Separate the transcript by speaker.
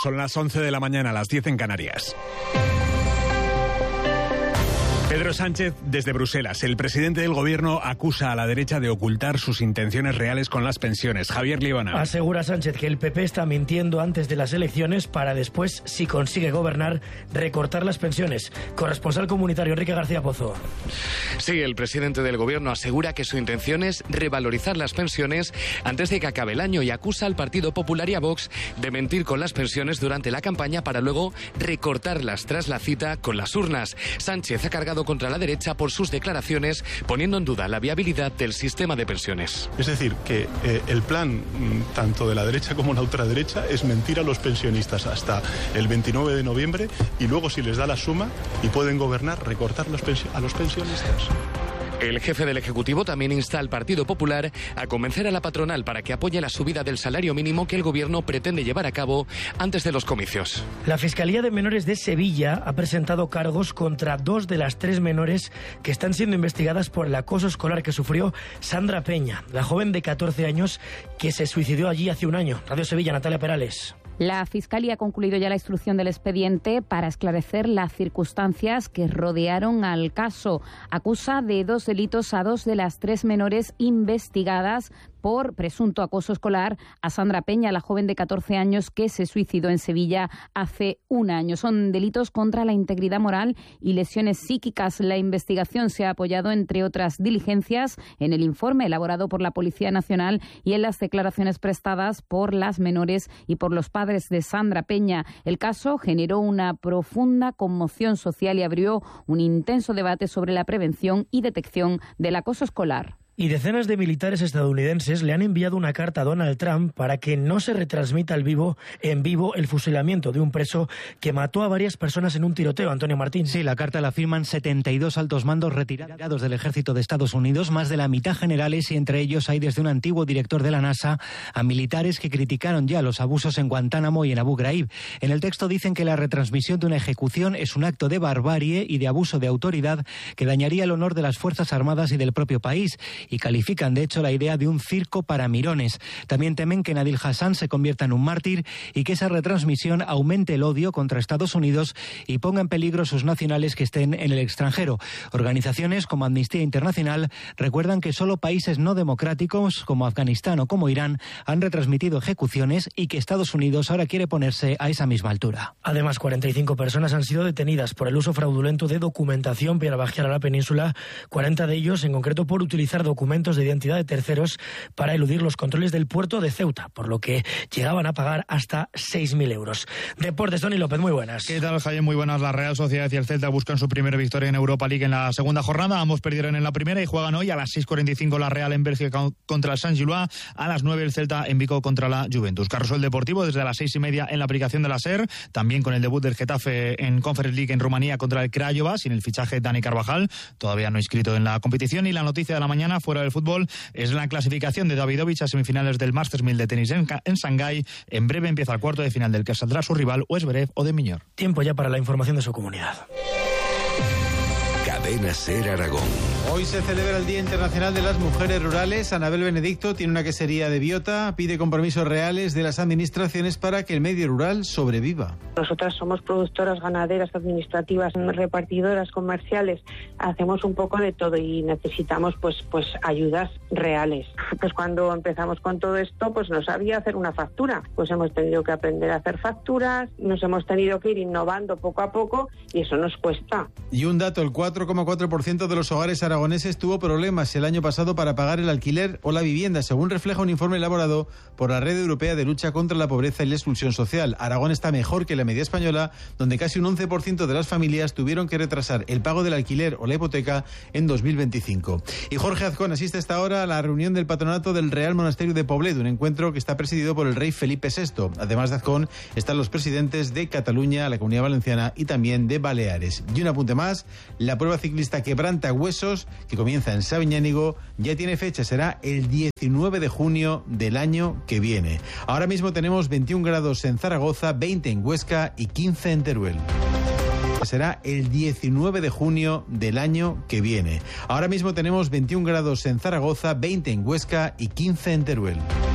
Speaker 1: Son las 11 de la mañana, las 10 en Canarias. Pedro Sánchez desde Bruselas. El presidente del gobierno acusa a la derecha de ocultar sus intenciones reales con las pensiones. Javier Líbana.
Speaker 2: Asegura Sánchez que el PP está mintiendo antes de las elecciones para después, si consigue gobernar, recortar las pensiones. Corresponsal comunitario Enrique García Pozo.
Speaker 3: Sí, el presidente del gobierno asegura que su intención es revalorizar las pensiones antes de que acabe el año y acusa al Partido Popular y a Vox de mentir con las pensiones durante la campaña para luego recortarlas tras la cita con las urnas. Sánchez ha cargado contra la derecha por sus declaraciones, poniendo en duda la viabilidad del sistema de pensiones.
Speaker 4: Es decir, que el plan tanto de la derecha como la ultraderecha es mentir a los pensionistas hasta el 29 de noviembre y luego, si les da la suma y pueden gobernar, recortar a los pensionistas.
Speaker 3: El jefe del Ejecutivo también insta al Partido Popular a convencer a la patronal para que apoye la subida del salario mínimo que el gobierno pretende llevar a cabo antes de los comicios.
Speaker 2: La Fiscalía de Menores de Sevilla ha presentado cargos contra 2 de las 3 menores que están siendo investigadas por el acoso escolar que sufrió Sandra Peña, la joven de 14 años que se suicidó allí hace un año. Radio Sevilla, Natalia Perales.
Speaker 5: La Fiscalía ha concluido ya la instrucción del expediente para esclarecer las circunstancias que rodearon al caso. Acusa de 2 delitos a 2 de las 3 menores investigadas por presunto acoso escolar a Sandra Peña, la joven de 14 años que se suicidó en Sevilla hace un año. Son delitos contra la integridad moral y lesiones psíquicas. La investigación se ha apoyado, entre otras diligencias, en el informe elaborado por la Policía Nacional y en las declaraciones prestadas por las menores y por los padres de Sandra Peña. El caso generó una profunda conmoción social y abrió un intenso debate sobre la prevención y detección del acoso escolar.
Speaker 2: Y decenas de militares estadounidenses le han enviado una carta a Donald Trump para que no se retransmita en vivo el fusilamiento de un preso que mató a varias personas en un tiroteo. Antonio Martín.
Speaker 6: Sí, la carta la firman 72 altos mandos retirados del ejército de Estados Unidos, más de la mitad generales, y entre ellos hay desde un antiguo director de la NASA a militares que criticaron ya los abusos en Guantánamo y en Abu Ghraib. En el texto dicen que la retransmisión de una ejecución es un acto de barbarie y de abuso de autoridad que dañaría el honor de las Fuerzas Armadas y del propio país, y califican de hecho la idea de un circo para mirones. También temen que Nadir Hassan se convierta en un mártir y que esa retransmisión aumente el odio contra Estados Unidos y ponga en peligro a sus nacionales que estén en el extranjero. Organizaciones como Amnistía Internacional recuerdan que solo países no democráticos como Afganistán o como Irán han retransmitido ejecuciones y que Estados Unidos ahora quiere ponerse a esa misma altura.
Speaker 2: Además, 45 personas han sido detenidas por el uso fraudulento de documentación para viajar a la península, 40 de ellos en concreto por utilizar documentos de identidad de terceros para eludir los controles del puerto de Ceuta, por lo que llegaban a pagar hasta 6.000 euros. Deportes, Toni López, muy buenas.
Speaker 7: ¿Qué tal, Jaime? Muy buenas. La Real Sociedad y el Celta buscan su primera victoria en Europa League en la segunda jornada. Ambos perdieron en la primera y juegan hoy a las 6:45 la Real en Bélgica contra el Saint-Gilloise, a las 9 el Celta en Vigo contra la Juventus. Carrusel Deportivo desde las 6:30 en la aplicación de la SER, también con el debut del Getafe en Conference League en Rumanía contra el Craiova, sin el fichaje Dani Carvajal, todavía no inscrito en la competición. Y la noticia de la mañana, fuera del fútbol, es la clasificación de Davidovich a semifinales del Masters 1000 de tenis en Shanghái. En breve empieza el cuarto de final del que saldrá su rival o Zverev o de Miñor.
Speaker 2: Tiempo ya para la información de su comunidad.
Speaker 8: Cadena SER Aragón.
Speaker 9: Hoy se celebra el Día Internacional de las Mujeres Rurales. Anabel Benedicto tiene una quesería de Biota, pide compromisos reales de las administraciones para que el medio rural sobreviva.
Speaker 10: Nosotras somos productoras ganaderas, administrativas, repartidoras, comerciales. Hacemos un poco de todo y necesitamos pues ayudas reales. Pues cuando empezamos con todo esto, pues no sabía hacer una factura. Pues hemos tenido que aprender a hacer facturas, nos hemos tenido que ir innovando poco a poco y eso nos cuesta.
Speaker 9: Y un dato, el 4,4% de los hogares aragoneses tuvo problemas el año pasado para pagar el alquiler o la vivienda, según refleja un informe elaborado por la Red Europea de Lucha contra la Pobreza y la Exclusión Social. Aragón está mejor que la media española, donde casi un 11% de las familias tuvieron que retrasar el pago del alquiler o la hipoteca en 2025. Y Jorge Azcón asiste hasta ahora a la reunión del patronato del Real Monasterio de Poblet, un encuentro que está presidido por el rey Felipe VI. Además de Azcón, están los presidentes de Cataluña, la Comunidad Valenciana y también de Baleares. Y un apunte más, la prueba ciclista Quebranta Huesos, que comienza en Sabiñánigo, ya tiene fecha, será el 19 de junio del año que viene. Ahora mismo tenemos 21 grados en Zaragoza, 20 en Huesca y 15 en Teruel. Será el 19 de junio del año que viene. Ahora mismo tenemos 21 grados en Zaragoza, 20 en Huesca y 15 en Teruel.